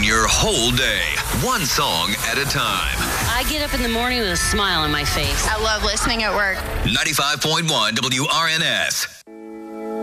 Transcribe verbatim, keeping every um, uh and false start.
your whole day, one song at a time. I get up in the morning with a smile on my face. I love listening at work. ninety-five point one W R N S.